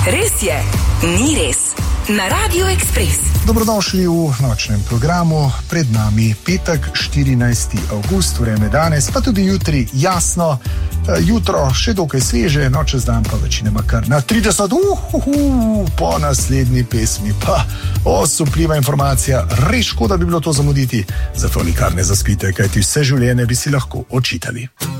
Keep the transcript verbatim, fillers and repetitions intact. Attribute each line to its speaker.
Speaker 1: Res je, ni res. Na Radio Ekspres.
Speaker 2: Dobrodošli v nočnem programu. Pred nami petek, štirinajsti avgust, vreme danes, pa tudi jutri jasno. Jutro še dokaj sveže, no čez dan pa večinoma kar na trideset, uhuhu, po naslednji pesmi pa osupljiva informacija. Res škoda bi bilo to zamuditi, zato nikar ne zaspite, kajti vse življenje bi si lahko očitali.